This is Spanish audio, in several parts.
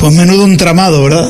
Pues menudo entramado, ¿verdad?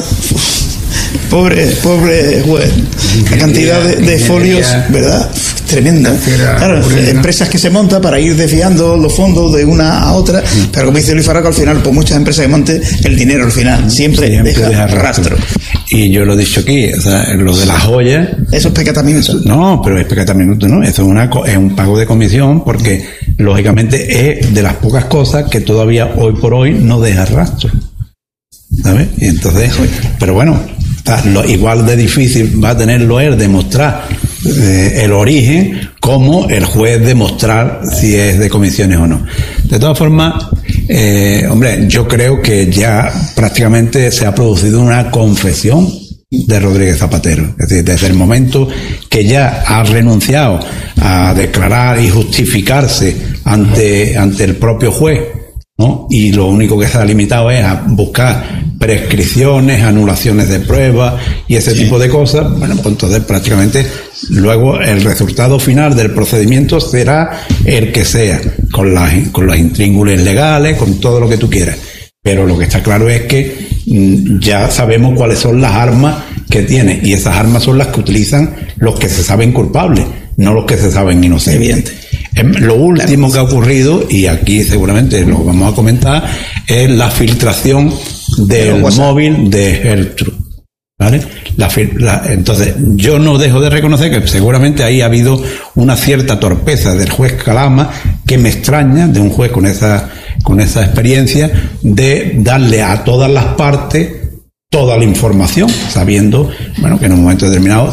Pobre juez. La cantidad de folios, ¿verdad? Tremenda. Claro, empresas que se montan para ir desviando los fondos de una a otra, pero como dice Luis Farraco, al final, por muchas empresas que monten, el dinero al final siempre deja rastro. Y yo lo he dicho aquí, o sea, lo de las joyas... Eso es pecata minuto. No, pero es pecata minuto, ¿no? Eso es un pago de comisión porque, lógicamente, es de las pocas cosas que todavía hoy por hoy no deja rastro. ¿Sabes? Y entonces, pero bueno, igual de difícil va a tenerlo él demostrar el origen como el juez demostrar si es de comisiones o no. De todas formas, hombre, yo creo que ya prácticamente se ha producido una confesión de Rodríguez Zapatero. Es decir, desde el momento que ya ha renunciado a declarar y justificarse ante el propio juez, ¿no? Y lo único que se ha limitado es a buscar prescripciones, anulaciones de pruebas y ese tipo de cosas. Bueno, pues entonces prácticamente luego el resultado final del procedimiento será el que sea, con las intríngulis legales, con todo lo que tú quieras. Pero lo que está claro es que ya sabemos cuáles son las armas que tiene, y esas armas son las que utilizan los que se saben culpables, no los que se saben inocentes. Lo último que ha ocurrido, y aquí seguramente lo vamos a comentar, es la filtración del móvil de Gertrude, ¿vale? Entonces, yo no dejo de reconocer que seguramente ahí ha habido una cierta torpeza del juez Calama, que me extraña, de un juez con esa experiencia, de darle a todas las partes toda la información, sabiendo, bueno, que en un momento determinado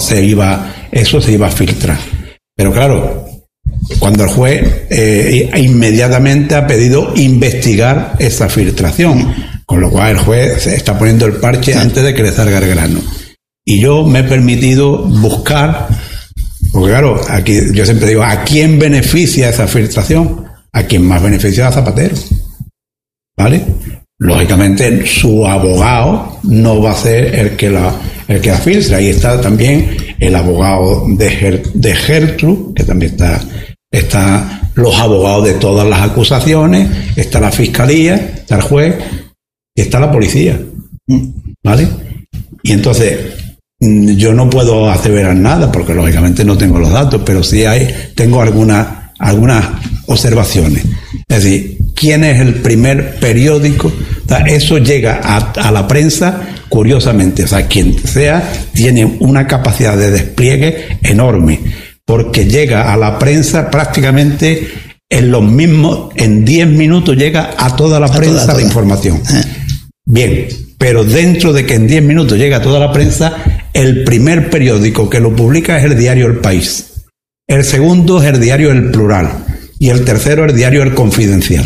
eso se iba a filtrar. Pero claro, cuando el juez inmediatamente ha pedido investigar esa filtración, con lo cual el juez se está poniendo el parche antes de que le salga el grano. Y yo me he permitido buscar, porque claro, aquí yo siempre digo, ¿a quién beneficia esa filtración? A quien más beneficia a Zapatero, ¿vale? Lógicamente su abogado no va a ser el que la filtra. Ahí está también el abogado de Gertrude, que también está los abogados de todas las acusaciones, está la fiscalía, está el juez y está la policía, ¿vale? Y entonces yo no puedo aseverar nada porque lógicamente no tengo los datos, pero sí tengo algunas observaciones. Es decir, ¿quién es el primer periódico? O sea, eso llega a la prensa curiosamente. O sea, quien sea tiene una capacidad de despliegue enorme, porque llega a la prensa prácticamente en 10 minutos llega a toda la prensa la información. Bien, pero dentro de que en 10 minutos llega a toda la prensa, el primer periódico que lo publica es el diario El País. El segundo es el diario El Plural. Y el tercero el diario El Confidencial.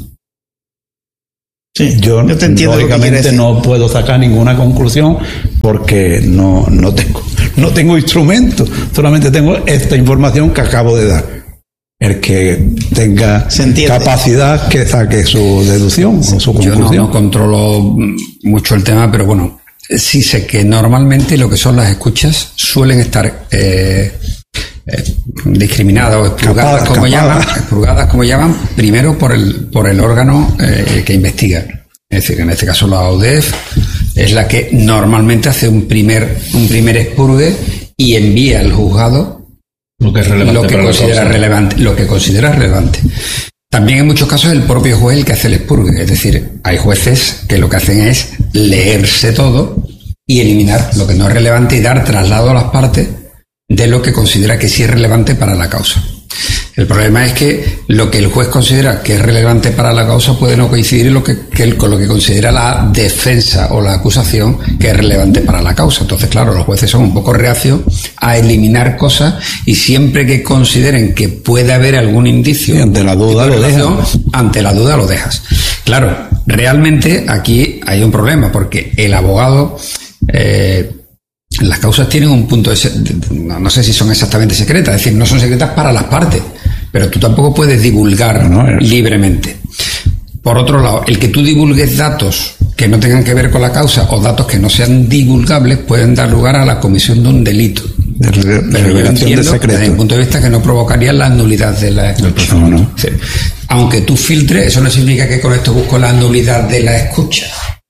Sí, yo te entiendo, lógicamente no puedo sacar ninguna conclusión porque no tengo instrumentos, solamente tengo esta información que acabo de dar. El que tenga capacidad que saque su deducción o su conclusión. Yo no controlo mucho el tema, pero bueno, sí sé que normalmente lo que son las escuchas suelen estar discriminadas o expurgadas, como llaman, primero por el órgano que investiga. Es decir, en este caso la AUDEF es la que normalmente hace un primer expurgue y envía al juzgado lo que considera relevante. También en muchos casos es el propio juez el que hace el expurgue. Es decir, hay jueces que lo que hacen es leerse todo y eliminar lo que no es relevante y dar traslado a las partes de lo que considera que sí es relevante para la causa. El problema es que lo que el juez considera que es relevante para la causa puede no coincidir con lo que considera la defensa o la acusación que es relevante para la causa. Entonces, claro, los jueces son un poco reacios a eliminar cosas y siempre que consideren que puede haber algún indicio, ante la duda lo dejas. Claro, realmente aquí hay un problema porque el abogado... las causas tienen un punto no sé si son exactamente secretas, es decir, no son secretas para las partes, pero tú tampoco puedes divulgar libremente. Por otro lado, el que tú divulgues datos que no tengan que ver con la causa o datos que no sean divulgables pueden dar lugar a la comisión de un delito. Pero yo entiendo, desde mi punto de vista, que no provocaría la nulidad de la escucha. No. Es decir, aunque tú filtres, eso no significa que con esto busco la nulidad de la escucha.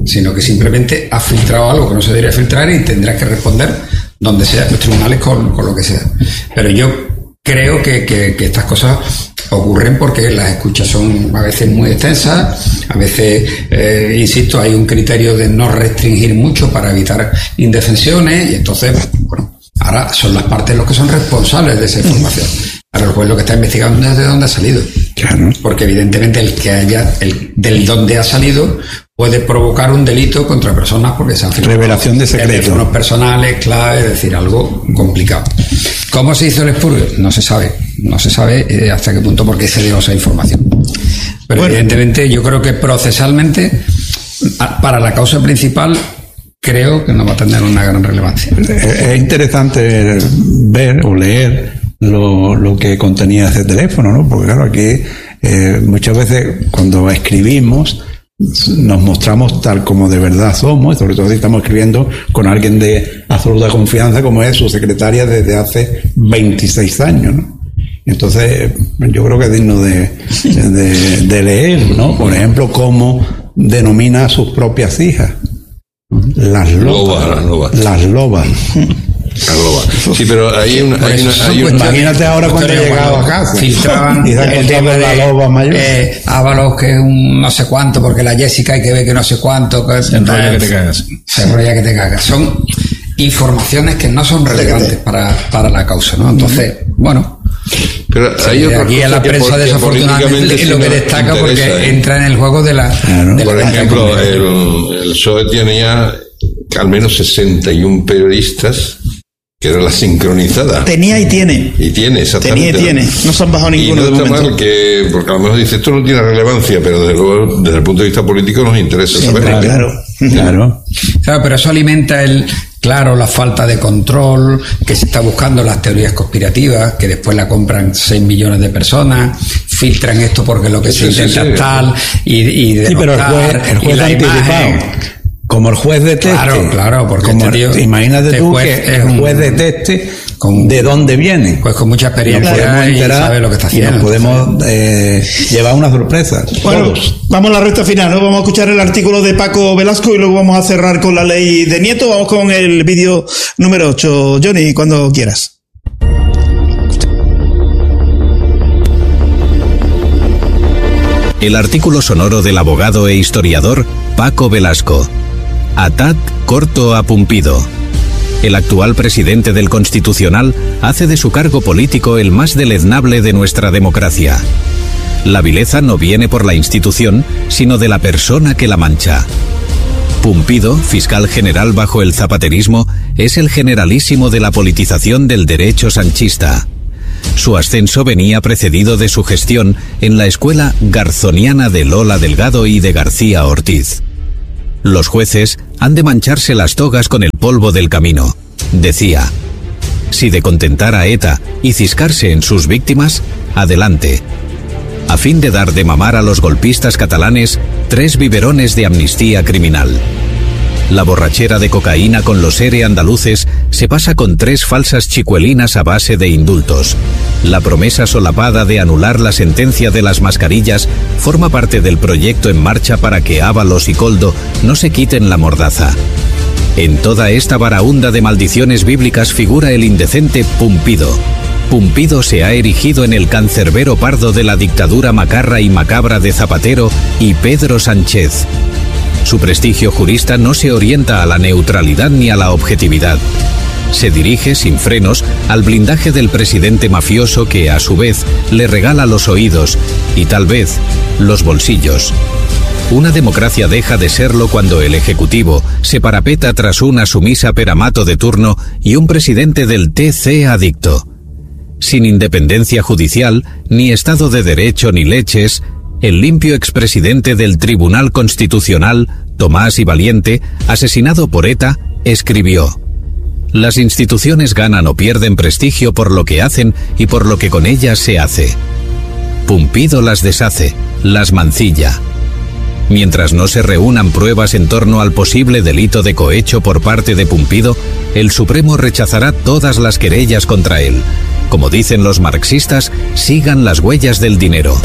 sino que simplemente has filtrado algo que no se debería filtrar y tendrás que responder donde sea, en los tribunales con lo que sea. Pero yo creo que estas cosas ocurren porque las escuchas son a veces muy extensas, a veces, insisto, hay un criterio de no restringir mucho para evitar indefensiones, y entonces, bueno, ahora son las partes los que son responsables de esa información. Ahora el juez lo que está investigando es de dónde ha salido. Claro. Porque evidentemente del dónde ha salido puede provocar un delito contra personas porque se han firmado revelación de secretos, teléfonos personales, claves, es decir, algo complicado. ¿Cómo se hizo el expurgo? No se sabe hasta qué punto, porque se dio esa información. Pero bueno, evidentemente yo creo que procesalmente, para la causa principal, creo que no va a tener una gran relevancia. Es interesante ver o leer lo que contenía ese teléfono, ¿no? Porque claro, aquí muchas veces cuando escribimos nos mostramos tal como de verdad somos, y sobre todo si estamos escribiendo con alguien de absoluta confianza como es su secretaria desde hace 26 años, ¿no? Entonces yo creo que es digno de leer, ¿no? Por ejemplo, cómo denomina a sus propias hijas. Las lobas. Las lobas. Sí, pero hay una imagínate ahora cuando he llegado a casa filtraban el tema de la loba mayor, Ábalos que un no sé cuánto, porque la Jessica hay que ver que no sé cuánto, que se enrolla que te cagas. Son informaciones que no son relevantes para la causa, ¿no? Entonces, bueno, pero hay aquí a la prensa desafortunadamente es lo que destaca porque entra en el juego de la... Por ejemplo, el PSOE tiene ya al menos 61 periodistas, que era la sincronizada. Tenía y tiene. Y tiene, exactamente. Tenía y tiene. No se han bajado ninguno de momento. Y no está mal que, porque a lo mejor dice, esto no tiene relevancia, pero desde luego, desde el punto de vista político nos interesa saberlo. Claro, pero eso alimenta la falta de control, que se está buscando las teorías conspirativas, que después la compran 6 millones de personas, filtran esto porque lo que se intenta es tal, y derrotar, pero el juez la imagen. Como el juez deteste. Claro, porque imagínate tú que el juez deteste de dónde viene. Pues con mucha experiencia y sabe lo que está haciendo. Y nos podemos llevar una sorpresa. Bueno, vamos a la recta final, ¿no? Vamos a escuchar el artículo de Paco Velasco y luego vamos a cerrar con la ley de Nieto. Vamos con el vídeo número 8. Johnny, cuando quieras. El artículo sonoro del abogado e historiador Paco Velasco. Atad corto a Pumpido. El actual presidente del Constitucional hace de su cargo político el más deleznable de nuestra democracia. La vileza no viene por la institución, sino de la persona que la mancha. Pumpido, fiscal general bajo el zapaterismo, es el generalísimo de la politización del derecho sanchista. Su ascenso venía precedido de su gestión en la escuela garzoniana de Lola Delgado y de García Ortiz. Los jueces han de mancharse las togas con el polvo del camino, decía. Si de contentar a ETA y ciscarse en sus víctimas, adelante. A fin de dar de mamar a los golpistas catalanes 3 biberones de amnistía criminal. La borrachera de cocaína con los ERE andaluces se pasa con 3 falsas chicuelinas a base de indultos. La promesa solapada de anular la sentencia de las mascarillas forma parte del proyecto en marcha para que Ábalos y Koldo no se quiten la mordaza. En toda esta baraúnda de maldiciones bíblicas figura el indecente Pumpido. Pumpido se ha erigido en el cancerbero pardo de la dictadura macarra y macabra de Zapatero y Pedro Sánchez. Su prestigio jurista no se orienta a la neutralidad ni a la objetividad. Se dirige sin frenos al blindaje del presidente mafioso que, a su vez, le regala los oídos y, tal vez, los bolsillos. Una democracia deja de serlo cuando el Ejecutivo se parapeta tras una sumisa peramato de turno y un presidente del TC adicto. Sin independencia judicial, ni Estado de Derecho ni leches, el limpio expresidente del Tribunal Constitucional, Tomás y Valiente, asesinado por ETA, escribió: «Las instituciones ganan o pierden prestigio por lo que hacen y por lo que con ellas se hace. Pumpido las deshace, las mancilla». Mientras no se reúnan pruebas en torno al posible delito de cohecho por parte de Pumpido, el Supremo rechazará todas las querellas contra él. Como dicen los marxistas, sigan las huellas del dinero.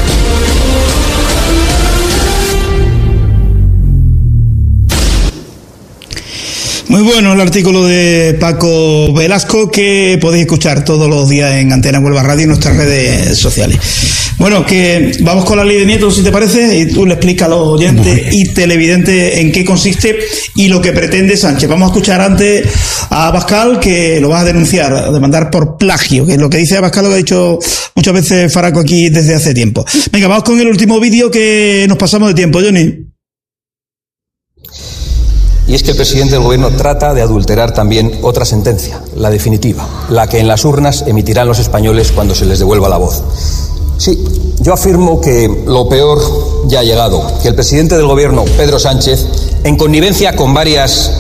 Muy bueno el artículo de Paco Velasco, que podéis escuchar todos los días en Antena Huelva Radio y en nuestras redes sociales. Bueno, que vamos con la ley de Nieto, si te parece, y tú le explicas a los oyentes y televidentes en qué consiste y lo que pretende Sánchez. Vamos a escuchar antes a Abascal, que lo vas a denunciar, a demandar por plagio, que es lo que dice Abascal, lo que ha dicho muchas veces Faraco aquí desde hace tiempo. Venga, vamos con el último vídeo, que nos pasamos de tiempo, Johnny. Y es que el presidente del gobierno trata de adulterar también otra sentencia, la definitiva, la que en las urnas emitirán los españoles cuando se les devuelva la voz. Sí, yo afirmo que lo peor ya ha llegado, que el presidente del gobierno, Pedro Sánchez, en connivencia con varios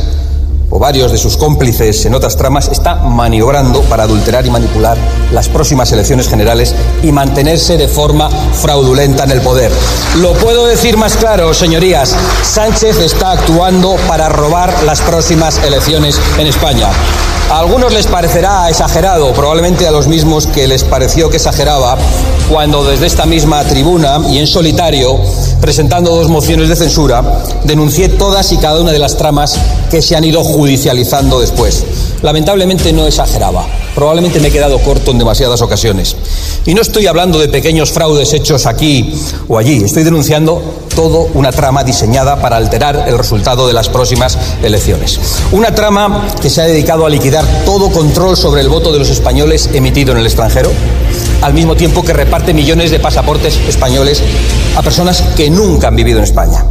de sus cómplices en otras tramas, está maniobrando para adulterar y manipular las próximas elecciones generales y mantenerse de forma fraudulenta en el poder. Lo puedo decir más claro, señorías, Sánchez está actuando para robar las próximas elecciones en España. A algunos les parecerá exagerado, probablemente a los mismos que les pareció que exageraba cuando desde esta misma tribuna y en solitario, presentando 2 mociones de censura, denuncié todas y cada una de las tramas que se han ido judicializando después. Lamentablemente no exageraba, probablemente me he quedado corto en demasiadas ocasiones. Y no estoy hablando de pequeños fraudes hechos aquí o allí, estoy denunciando toda una trama diseñada para alterar el resultado de las próximas elecciones. Una trama que se ha dedicado a liquidar todo control sobre el voto de los españoles emitido en el extranjero, al mismo tiempo que reparte millones de pasaportes españoles a personas que nunca han vivido en España.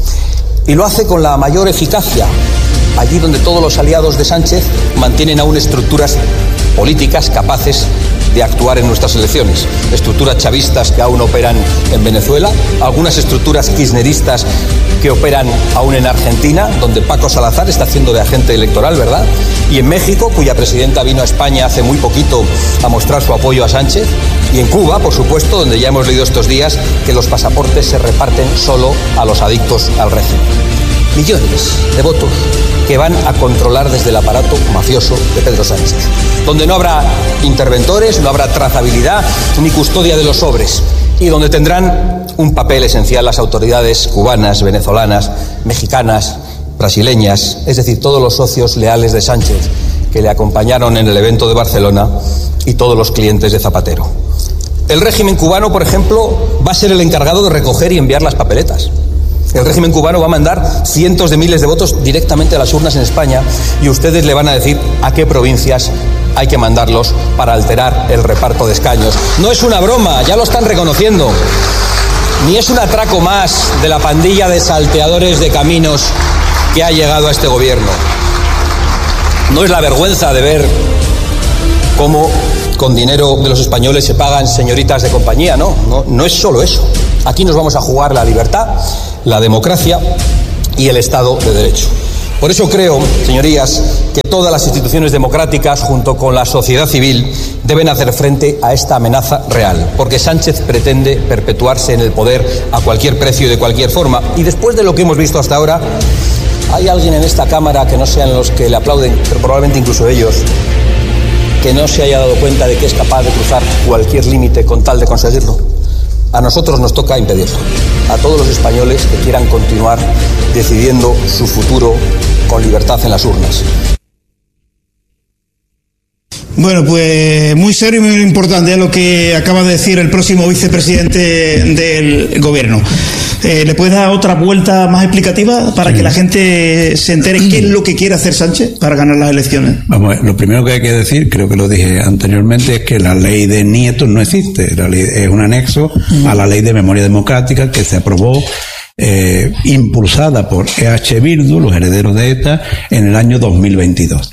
Y lo hace con la mayor eficacia, allí donde todos los aliados de Sánchez mantienen aún estructuras políticas capaces de actuar en nuestras elecciones. Estructuras chavistas que aún operan en Venezuela, algunas estructuras kirchneristas que operan aún en Argentina, donde Paco Salazar está haciendo de agente electoral, ¿verdad? Y en México, cuya presidenta vino a España hace muy poquito a mostrar su apoyo a Sánchez. Y en Cuba, por supuesto, donde ya hemos leído estos días que los pasaportes se reparten solo a los adictos al régimen. Millones de votos que van a controlar desde el aparato mafioso de Pedro Sánchez, donde no habrá interventores, no habrá trazabilidad ni custodia de los sobres, y donde tendrán un papel esencial las autoridades cubanas, venezolanas, mexicanas, brasileñas, es decir, todos los socios leales de Sánchez que le acompañaron en el evento de Barcelona y todos los clientes de Zapatero. El régimen cubano, por ejemplo, va a ser el encargado de recoger y enviar las papeletas. El régimen cubano va a mandar cientos de miles de votos directamente a las urnas en España y ustedes le van a decir a qué provincias hay que mandarlos para alterar el reparto de escaños. No es una broma, ya lo están reconociendo. Ni es un atraco más de la pandilla de salteadores de caminos que ha llegado a este gobierno. No es la vergüenza de ver cómo con dinero de los españoles se pagan señoritas de compañía, no es solo eso. Aquí nos vamos a jugar la libertad, la democracia y el Estado de Derecho. Por eso creo, señorías, que todas las instituciones democráticas, junto con la sociedad civil, deben hacer frente a esta amenaza real, porque Sánchez pretende perpetuarse en el poder a cualquier precio y de cualquier forma. Y después de lo que hemos visto hasta ahora, ¿hay alguien en esta Cámara que no sean los que le aplauden, pero probablemente incluso ellos, que no se haya dado cuenta de que es capaz de cruzar cualquier límite con tal de conseguirlo? A nosotros nos toca impedirlo. A todos los españoles que quieran continuar decidiendo su futuro con libertad en las urnas. Bueno, pues muy serio y muy importante lo que acaba de decir el próximo vicepresidente del gobierno. ¿Le puedes dar otra vuelta más explicativa para que la gente se entere qué es lo que quiere hacer Sánchez para ganar las elecciones? Vamos, lo primero que hay que decir, creo que lo dije anteriormente, es que la ley de Nieto no existe. La ley es un anexo a la ley de memoria democrática que se aprobó, impulsada por EH Bildu, los herederos de ETA, en el año 2022.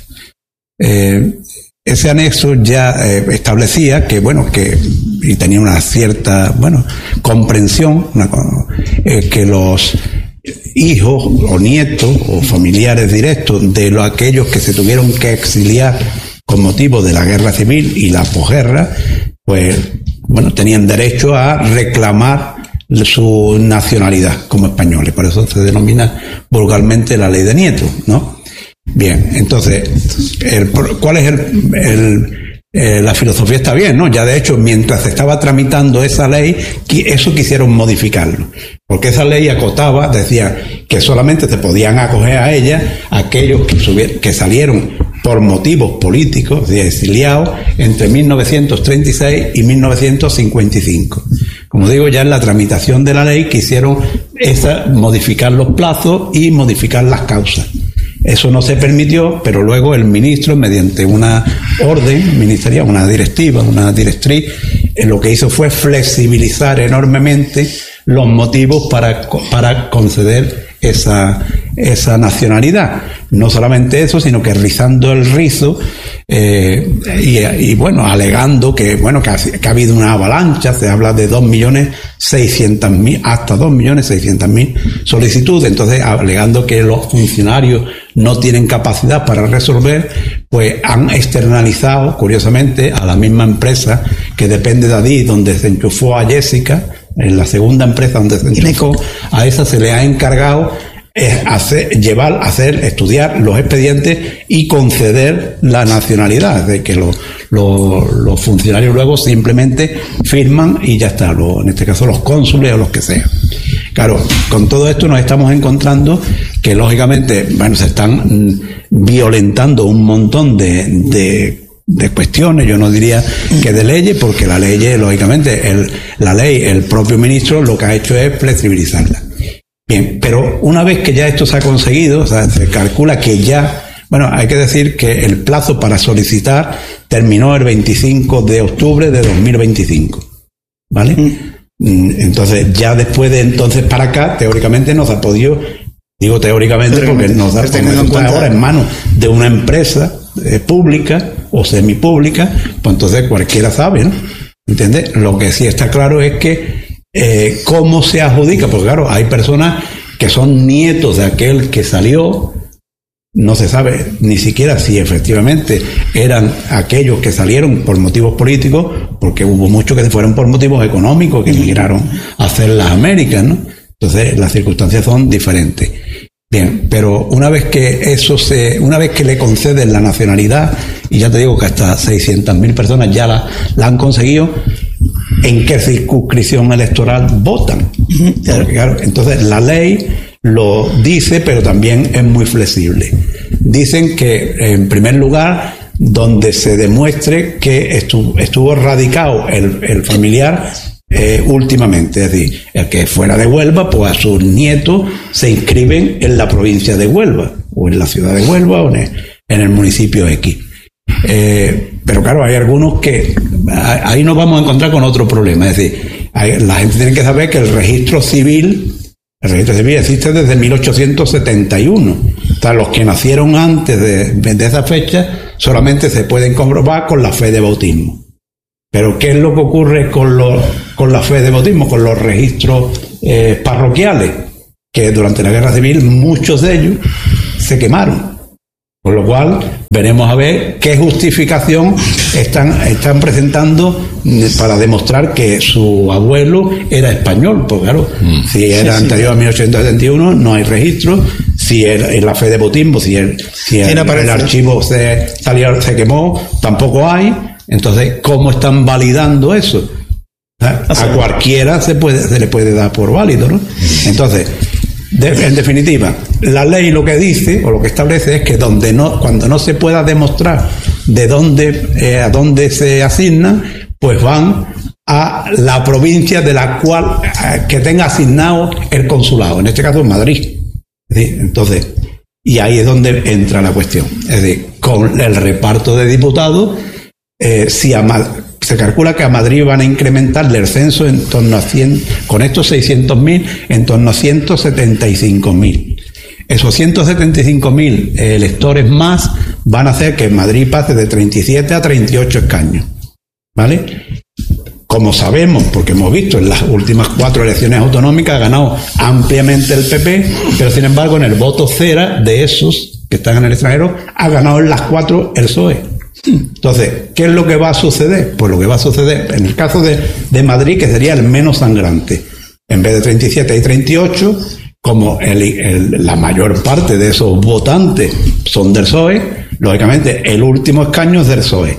Ese anexo ya establecía que, y tenía una cierta, comprensión, que los hijos o nietos o familiares directos de aquellos que se tuvieron que exiliar con motivo de la guerra civil y la posguerra, tenían derecho a reclamar su nacionalidad como españoles. Por eso se denomina vulgarmente la ley de Nieto, ¿no? Bien, entonces, ¿cuál es la filosofía está bien, ¿no? Ya de hecho, mientras se estaba tramitando esa ley, eso quisieron modificarlo. Porque esa ley acotaba, decía que solamente se podían acoger a ella aquellos que salieron por motivos políticos, de exiliados, entre 1936 y 1955. Como digo, ya en la tramitación de la ley quisieron modificar los plazos y modificar las causas. Eso no se permitió, pero luego el ministro, mediante una orden ministerial, una directiva, una directriz, lo que hizo fue flexibilizar enormemente los motivos para conceder esa nacionalidad. No solamente eso, sino que rizando el rizo y bueno, alegando que ha habido una avalancha. Se habla de 2.600.000 hasta 2.600.000 solicitudes. Entonces, alegando que los funcionarios no tienen capacidad para resolver, pues han externalizado, curiosamente, a la misma empresa que depende de allí, donde se enchufó a Jessica, en la segunda empresa donde se enchufó, a esa se le ha encargado estudiar los expedientes y conceder la nacionalidad, de que los funcionarios luego simplemente firman y ya está, en este caso los cónsules o los que sean. Claro, con todo esto nos estamos encontrando que lógicamente, se están violentando un montón de cuestiones, yo no diría que de leyes, porque la ley, lógicamente, el propio ministro lo que ha hecho es flexibilizarla. Bien, pero una vez que ya esto se ha conseguido, o sea, se calcula que ya, hay que decir que el plazo para solicitar terminó el 25 de octubre de 2025, ¿vale? Entonces, ya después de entonces para acá, teóricamente no se ha podido, digo teóricamente porque no se ha podido ahora en manos de una empresa pública o semipública, pues entonces cualquiera sabe, ¿no? ¿Entiendes? Lo que sí está claro es que cómo se adjudica, porque claro, hay personas que son nietos de aquel que salió, no se sabe ni siquiera si efectivamente eran aquellos que salieron por motivos políticos, porque hubo muchos que fueron por motivos económicos, que emigraron a hacer las Américas, ¿no? Entonces las circunstancias son diferentes. Bien, pero una vez que le conceden la nacionalidad, y ya te digo que hasta 600.000 personas ya la han conseguido, ¿en qué circunscripción electoral votan? Porque, claro, entonces la ley lo dice, pero también es muy flexible. Dicen que, en primer lugar, donde se demuestre que estuvo radicado el familiar últimamente, es decir, el que fuera de Huelva, pues a sus nietos se inscriben en la provincia de Huelva, o en la ciudad de Huelva, o en el municipio X. Pero claro, hay algunos que ahí nos vamos a encontrar con otro problema, es decir, la gente tiene que saber que el registro civil existe desde 1871. O sea, los que nacieron antes de esa fecha solamente se pueden comprobar con la fe de bautismo. Pero ¿qué es lo que ocurre con la fe de bautismo, con los registros parroquiales? Que durante la Guerra Civil muchos de ellos se quemaron. Con lo cual, veremos a ver qué justificación están presentando para demostrar que su abuelo era español. Pues claro, si era anterior a 1871, no hay registro. Si en la fe de bautismo, si el archivo se quemó, tampoco hay. Entonces, ¿cómo están validando eso? A cualquiera se le puede dar por válido, ¿no? Entonces, en definitiva, la ley lo que dice o lo que establece es que cuando no se pueda demostrar a dónde se asigna, pues van a la provincia de la cual que tenga asignado el consulado, en este caso en Madrid. ¿Sí? Entonces, y ahí es donde entra la cuestión. Es decir, con el reparto de diputados, se calcula que a Madrid van a incrementarle el censo en torno a 100, con estos 600.000, en torno a 175.000. Esos 175.000 electores más van a hacer que Madrid pase de 37 a 38 escaños. ¿Vale? Como sabemos, porque hemos visto en las últimas 4 elecciones autonómicas, ha ganado ampliamente el PP, pero sin embargo en el voto cera de esos que están en el extranjero, ha ganado en las 4 el PSOE. Entonces, ¿qué es lo que va a suceder? Pues lo que va a suceder, en el caso de Madrid, que sería el menos sangrante, en vez de 37 hay 38, como la mayor parte de esos votantes son del PSOE, lógicamente el último escaño es del PSOE.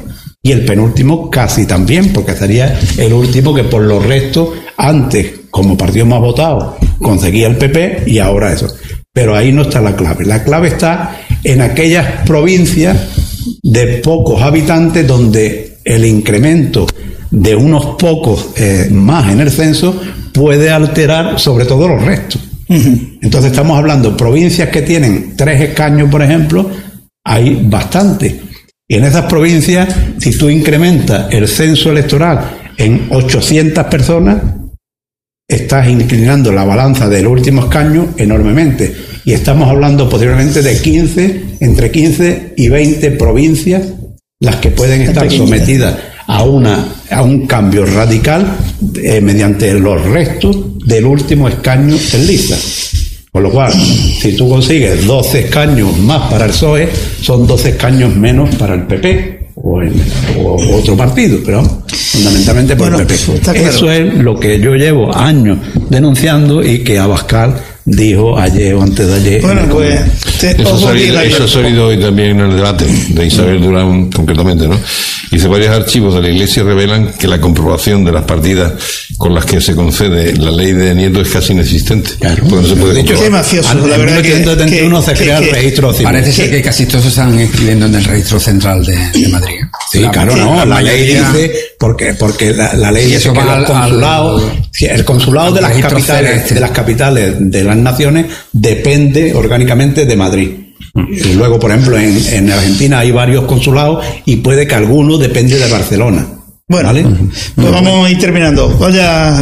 y el penúltimo casi también, porque sería el último que por los restos, antes, como partido más votado, conseguía el PP y ahora eso. Pero ahí no está la clave. La clave está en aquellas provincias de pocos habitantes donde el incremento de unos pocos más en el censo puede alterar sobre todo los restos. Entonces estamos hablando de provincias que tienen 3 escaños, por ejemplo, hay bastante. Y en esas provincias, si tú incrementas el censo electoral en 800 personas, estás inclinando la balanza del último escaño enormemente. Y estamos hablando posiblemente de entre 15 y 20 provincias las que pueden estar sometidas a un cambio radical mediante los restos del último escaño en lista. Con lo cual, si tú consigues 12 escaños más para el PSOE, son 12 escaños menos para el PP o otro partido, pero fundamentalmente por el PP. Claro. Eso es lo que yo llevo años denunciando y que Abascal dijo ayer o antes de ayer. Bueno, pues eso ha salido hoy también en el debate de Isabel Durán concretamente, ¿no? Dice, varios archivos de la Iglesia revelan que la comprobación de las partidas con las que se concede la ley de Nieto es casi inexistente. Claro. No se puede de hecho, qué mafioso, la verdad que uno se crea el registro civil. Parece ser que casi todos se están inscribiendo en el registro central de Madrid. Sí, claro, no, la ley dice, porque la ley dice que los consulados, el consulado de las capitales de las naciones depende orgánicamente de Madrid. Y luego, por ejemplo, en Argentina hay varios consulados y puede que alguno depende de Barcelona. Bueno, ¿vale? Pues vamos a ir terminando. Vaya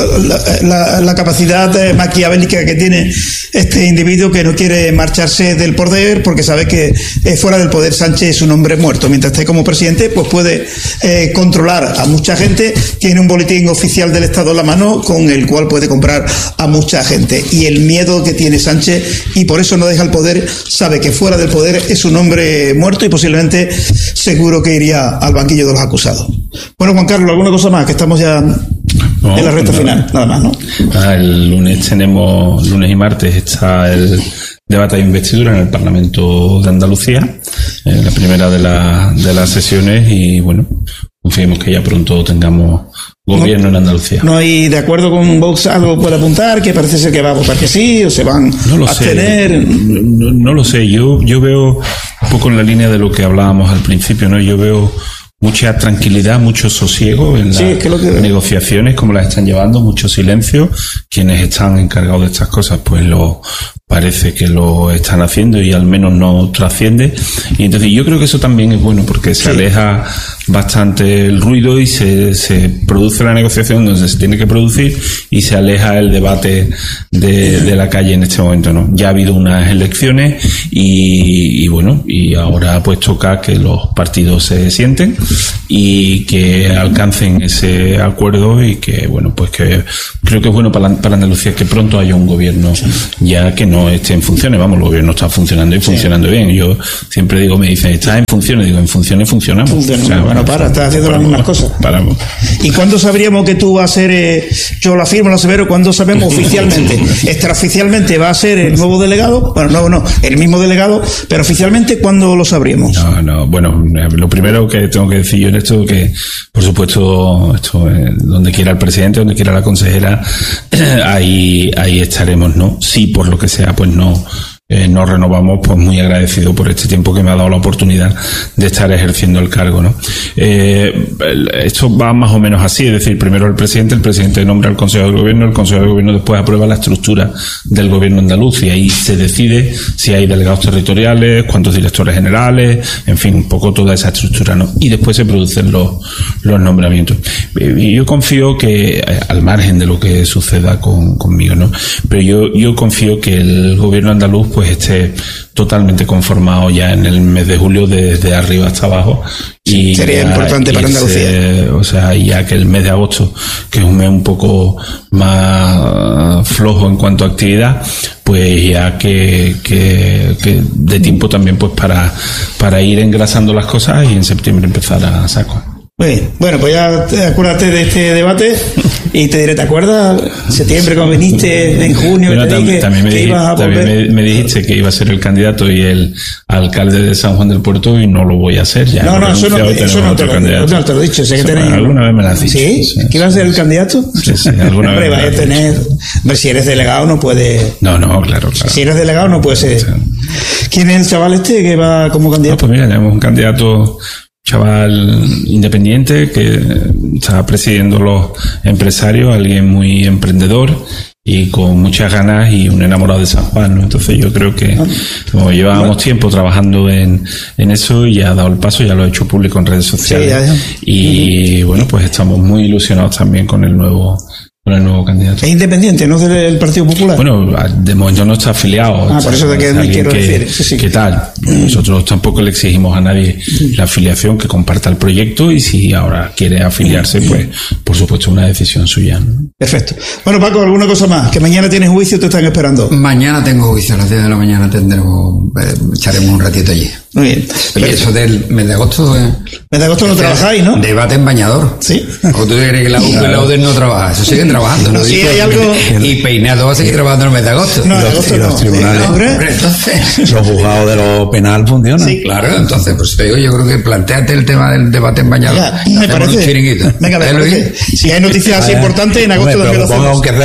la capacidad maquiavélica que tiene este individuo que no quiere marcharse del poder porque sabe que fuera del poder Sánchez es un hombre muerto. Mientras esté como presidente, pues puede controlar a mucha gente. Tiene un boletín oficial del Estado en la mano con el cual puede comprar a mucha gente. Y el miedo que tiene Sánchez, y por eso no deja el poder, sabe que fuera del poder es un hombre muerto y posiblemente seguro que iría al banquillo de los acusados. Bueno, Juan Carlos, ¿alguna cosa más? Que estamos ya en la recta final, nada más, ¿no? El lunes y martes está el debate de investidura en el Parlamento de Andalucía, la primera de las sesiones, y bueno, confiemos que ya pronto tengamos gobierno en Andalucía. ¿No hay de acuerdo con Vox algo puede apuntar? Que parece ser que va a votar que sí, o se van a abstener. No lo sé, yo veo un poco en la línea de lo que hablábamos al principio, ¿no? Yo veo mucha tranquilidad, mucho sosiego en las negociaciones, como las están llevando, mucho silencio. Quienes están encargados de estas cosas, pues parece que lo están haciendo y al menos no trasciende. Y entonces yo creo que eso también es bueno porque se aleja bastante el ruido y se produce la negociación donde se tiene que producir y se aleja el debate de la calle en este momento, ¿no? Ya ha habido unas elecciones y bueno, y ahora pues toca que los partidos se sienten y que alcancen ese acuerdo y que bueno, pues que creo que es bueno para Andalucía que pronto haya un gobierno ya que no esté en funciones. Vamos, el gobierno está funcionando y funcionando bien. Yo siempre digo, me dicen, ¿estás en funciones? Digo, en funciones funcionamos. O sea, bueno, estás haciendo las mismas cosas. Paramos. ¿Y cuándo sabríamos que tú vas a ser, yo lo afirmo, lo asevero, cuándo sabemos oficialmente? Extraoficialmente va a ser el nuevo delegado, bueno, no, el mismo delegado, pero oficialmente, ¿cuándo lo sabríamos? No, bueno, lo primero que tengo que decir yo en esto, que por supuesto, donde quiera el presidente, donde quiera la consejera, ahí estaremos, ¿no? Sí, por lo que sea, pues no renovamos, pues muy agradecido por este tiempo que me ha dado la oportunidad de estar ejerciendo el cargo, ¿no? Esto va más o menos así, es decir, primero el presidente nombra al Consejo de Gobierno, el Consejo de Gobierno después aprueba la estructura del Gobierno andaluz y ahí se decide si hay delegados territoriales, cuántos directores generales, en fin, un poco toda esa estructura, ¿no? Y después se producen los nombramientos. Y yo confío que, al margen de lo que suceda conmigo, ¿no? Pero yo confío que el Gobierno andaluz pues esté totalmente conformado ya en el mes de julio desde arriba hasta abajo y sería importante para Andalucía. O sea, ya que el mes de agosto, que es un mes un poco más flojo en cuanto a actividad, pues ya que de tiempo también pues para ir engrasando las cosas y en septiembre empezar a saco. Muy bien. Bueno, pues ya acuérdate de este debate y te diré, ¿te acuerdas? Septiembre, cuando viniste en junio, bueno, también me dijiste que iba a ser el candidato y el alcalde de San Juan del Puerto, y no lo voy a hacer ya. No, eso no te lo he dicho. Sé que tenés... Alguna vez me lo has dicho. ¿Sí? ¿Que iba a ser el candidato? Sí, alguna vez. Vaya a tener... Si eres delegado no puede... No, claro. Si eres delegado no puede ser. ¿Quién es el chaval este que va como candidato? Pues mira, tenemos un candidato... chaval independiente que está presidiendo los empresarios, alguien muy emprendedor y con muchas ganas y un enamorado de San Juan, ¿no? Entonces yo creo que como llevábamos tiempo trabajando en eso, y ya ha dado el paso, ya lo ha hecho público en redes sociales, y bueno, pues estamos muy ilusionados también con el nuevo candidato. ¿Es independiente, no del Partido Popular? Bueno, de momento no está afiliado. Por eso que me quiero decir. Sí. ¿Qué tal? Nosotros tampoco le exigimos a nadie la afiliación, que comparta el proyecto, y si ahora quiere afiliarse, pues por supuesto una decisión suya, ¿no? Perfecto. Bueno, Paco, ¿alguna cosa más? Que mañana tienes juicio, te están esperando. Mañana tengo juicio, a las 10 de la mañana echaremos un ratito allí. Muy bien. Oye, eso del mes de agosto... Mes de agosto no trabajáis, ¿no? Debate en bañador. Sí. ¿O tú crees que la UP y la UDER no trabajan? Eso siguen trabajando, ¿no? Sí, hay algo... Y Peinado va a seguir trabajando en el mes de agosto. No, los tribunales. Entonces... Los juzgados de lo penal funcionan. Sí. Claro, entonces, pues te digo, yo creo que planteate el tema del debate en bañador. Me parece. Venga, me parece. Si hay noticias así importantes, en agosto también lo hacemos. Aunque sea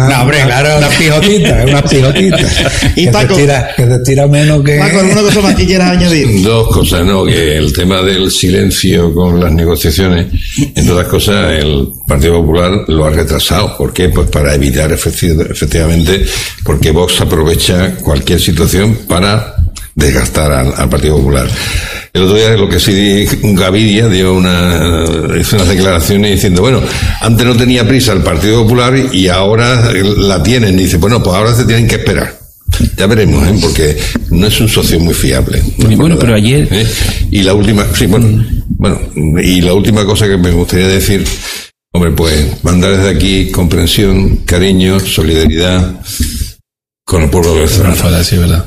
una pijotita. Y Paco... Que te tira menos que... Paco, ¿alguna cosa más que quieras añadir? Dos cosas, ¿no? Que el tema del silencio con las negociaciones, entre otras cosas, el Partido Popular lo ha retrasado. ¿Por qué? Pues para evitar efectivamente, porque Vox aprovecha cualquier situación para desgastar al Partido Popular. El otro día, lo que sí, Gaviria hizo unas declaraciones diciendo, bueno, antes no tenía prisa el Partido Popular y ahora la tienen. Y dice, bueno, pues ahora se tienen que esperar. Ya veremos, porque no es un socio muy fiable. Bueno, pero ayer... Y la última... Sí, y la última cosa que me gustaría decir, hombre, pues mandar desde aquí comprensión, cariño, solidaridad con el pueblo venezolano. Sí, ¿verdad?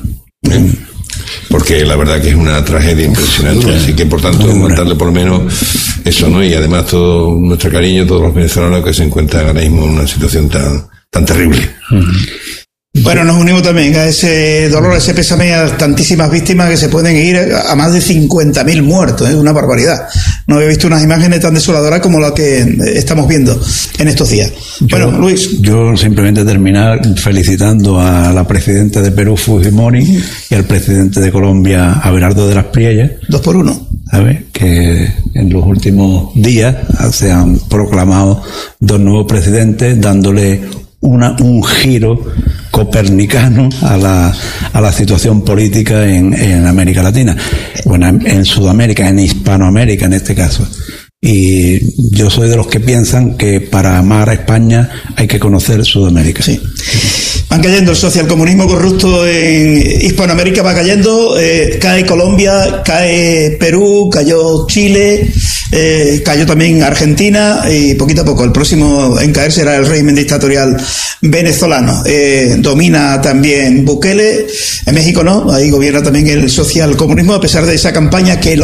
Porque la verdad que es una tragedia impresionante, así que por tanto mandarle por lo menos eso, ¿no? Y además todo nuestro cariño a todos los venezolanos que se encuentran ahora mismo en una situación tan terrible. Bueno, nos unimos también a ese dolor, a ese pésame a tantísimas víctimas que se pueden ir a más de 50.000 muertos, es una barbaridad. No había visto unas imágenes tan desoladoras como las que estamos viendo en estos días. Bueno, Luis. Yo simplemente terminar felicitando a la presidenta de Perú, Fujimori, y al presidente de Colombia, Abelardo de las Priellas. 2-1. ¿Sabes? Que en los últimos días se han proclamado dos nuevos presidentes, dándole un giro copernicano a la situación política en América Latina, bueno, en Sudamérica, en Hispanoamérica en este caso. Y yo soy de los que piensan que para amar a España hay que conocer Sudamérica. Sí. Van cayendo, el socialcomunismo corrupto en Hispanoamérica va cayendo, cae Colombia, cae Perú, cayó Chile, cayó también Argentina, y poquito a poco el próximo en caer será el régimen dictatorial venezolano. Domina también Bukele, en México no, ahí gobierna también el socialcomunismo, a pesar de esa campaña que